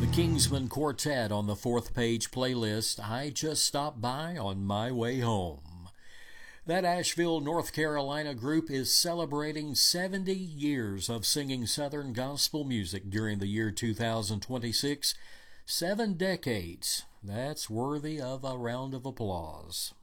Kingsman Quartet on the Fourth Page playlist. I just stopped by on my way home. That Asheville, North Carolina group is celebrating 70 years of singing Southern gospel music during the year 2026. 7 decades. That's worthy of a round of applause.